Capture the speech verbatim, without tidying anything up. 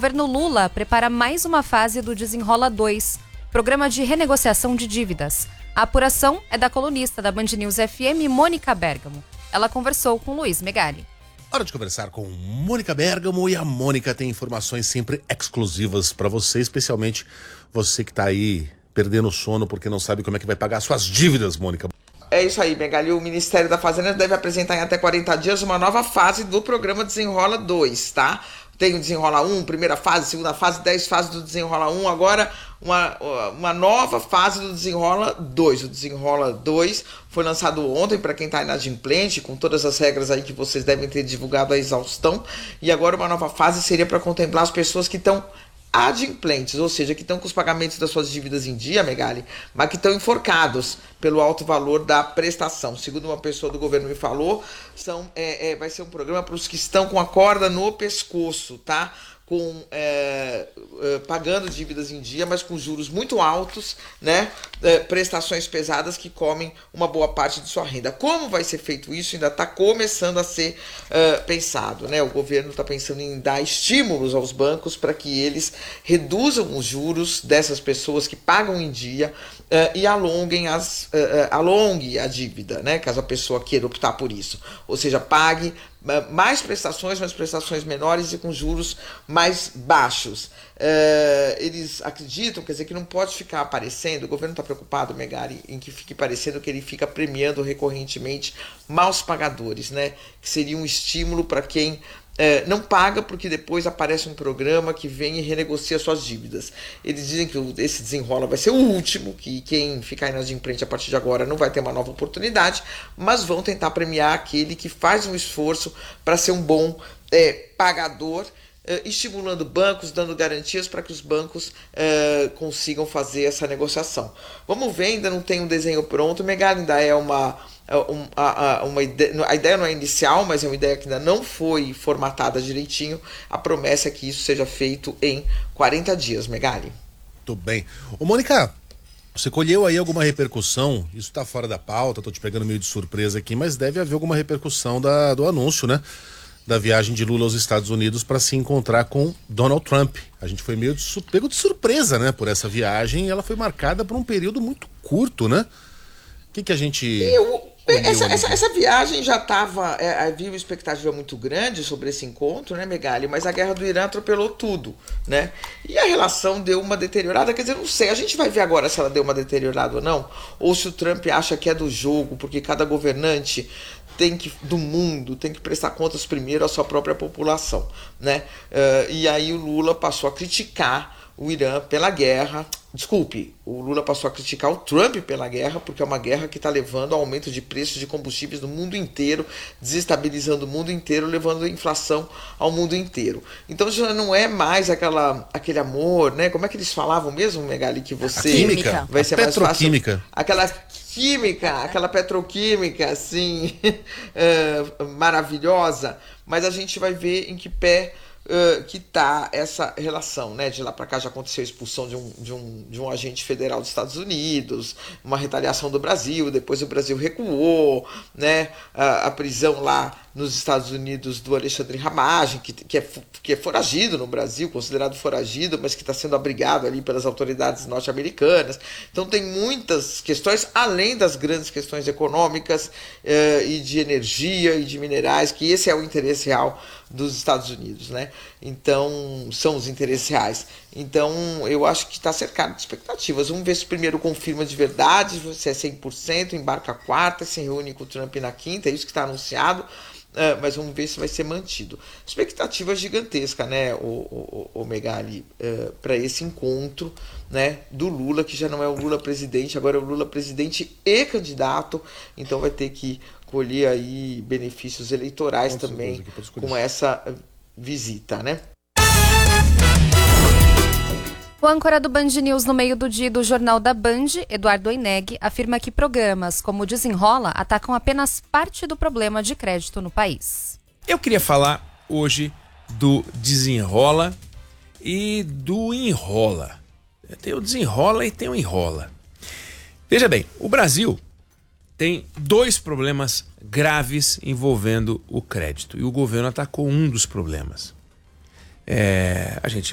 governo Lula prepara mais uma fase do Desenrola dois, programa de renegociação de dívidas. A apuração é da colunista da Band News F M, Mônica Bergamo. Ela conversou com Luiz Megali. Hora de conversar com Mônica Bergamo, e a Mônica tem informações sempre exclusivas para você, especialmente você que está aí perdendo o sono porque não sabe como é que vai pagar suas dívidas, Mônica. É isso aí, Megali. O Ministério da Fazenda deve apresentar em até quarenta dias uma nova fase do programa Desenrola dois, tá? Tem o Desenrola um, primeira fase, segunda fase, dez fases do Desenrola um, agora uma, uma nova fase do Desenrola dois. O Desenrola dois foi lançado ontem para quem está inadimplente, com todas as regras aí que vocês devem ter divulgado à exaustão, e agora uma nova fase seria para contemplar as pessoas que estão adimplentes, ou seja, que estão com os pagamentos das suas dívidas em dia, Megali, mas que estão enforcados pelo alto valor da prestação. Segundo uma pessoa do governo me falou, são, é, é, vai ser um programa para os que estão com a corda no pescoço, tá? Com, é, é, pagando dívidas em dia, mas com juros muito altos, né? É, prestações pesadas que comem uma boa parte de sua renda. Como vai ser feito isso ainda está começando a ser é, pensado, né? O governo está pensando em dar estímulos aos bancos para que eles reduzam os juros dessas pessoas que pagam em dia é, e alonguem as, é, alongue a dívida, né? Caso a pessoa queira optar por isso. Ou seja, pague mais prestações, mas prestações menores e com juros mais baixos. É, eles acreditam, quer dizer, que não pode ficar aparecendo, o governo está preocupado, Megali, em que fique parecendo que ele fica premiando recorrentemente maus pagadores, né? Que seria um estímulo para quem É, não paga, porque depois aparece um programa que vem e renegocia suas dívidas. Eles dizem que esse Desenrola vai ser o último, que quem ficar inadimplente a partir de agora não vai ter uma nova oportunidade, mas vão tentar premiar aquele que faz um esforço para ser um bom é, pagador, é, estimulando bancos, dando garantias para que os bancos é, consigam fazer essa negociação. Vamos ver, ainda não tem um desenho pronto, Megali, ainda é uma... Um, a, a, uma ideia, a ideia não é inicial, mas é uma ideia que ainda não foi formatada direitinho. A promessa é que isso seja feito em quarenta dias, Megali. Tudo bem. Ô, Mônica, você colheu aí alguma repercussão? Isso tá fora da pauta, tô te pegando meio de surpresa aqui, mas deve haver alguma repercussão da, do anúncio, né? Da viagem de Lula aos Estados Unidos para se encontrar com Donald Trump. A gente foi meio de, pego de surpresa, né? Por essa viagem, e ela foi marcada por um período muito curto, né? O que que a gente... Eu... Essa, essa, essa viagem já estava, é, havia uma expectativa muito grande sobre esse encontro, né, Megali? Mas a guerra do Irã atropelou tudo, né? E a relação deu uma deteriorada, quer dizer, não sei, a gente vai ver agora se ela deu uma deteriorada ou não, ou se o Trump acha que é do jogo, porque cada governante tem que, do mundo tem que prestar contas primeiro à sua própria população, né? Uh, e aí o Lula passou a criticar o Irã pela guerra. Desculpe, o Lula passou a criticar o Trump pela guerra, porque é uma guerra que está levando ao aumento de preços de combustíveis no mundo inteiro, desestabilizando o mundo inteiro, levando a inflação ao mundo inteiro. Então já não é mais aquela, aquele amor, né? Como é que eles falavam mesmo, Megali, que você... A química, vai ser a mais petroquímica. Fácil, aquela química, aquela petroquímica, assim, uh, maravilhosa, mas a gente vai ver em que pé Uh, que está essa relação, né? De lá para cá já aconteceu a expulsão de um, de, um, de um agente federal dos Estados Unidos, uma retaliação do Brasil, depois o Brasil recuou, né? A, a prisão lá nos Estados Unidos do Alexandre Ramagem, que, que, é, que é foragido no Brasil, considerado foragido, mas que está sendo abrigado ali pelas autoridades norte-americanas. Então tem muitas questões, além das grandes questões econômicas uh, e de energia e de minerais, que esse é o interesse real dos Estados Unidos, né? Então, são os interesses reais. Então, eu acho que está cercado de expectativas. Vamos ver se primeiro confirma de verdade, se é cem por cento, embarca a quarta, se reúne com o Trump na quinta, é isso que está anunciado, uh, mas vamos ver se vai ser mantido. Expectativa gigantesca, né, o, o, o Megali, uh, para esse encontro, né, do Lula, que já não é o Lula presidente, agora é o Lula presidente e candidato, então vai ter que colher aí benefícios eleitorais Nossa, também com essa visita, né? O âncora do Band News no meio do dia do Jornal da Band, Eduardo Oineg, afirma que programas como o Desenrola atacam apenas parte do problema de crédito no país. Eu queria falar hoje do Desenrola e do Enrola. Tem o Desenrola e tem o Enrola. Veja bem, o Brasil tem dois problemas graves envolvendo o crédito. E o governo atacou um dos problemas. É, a gente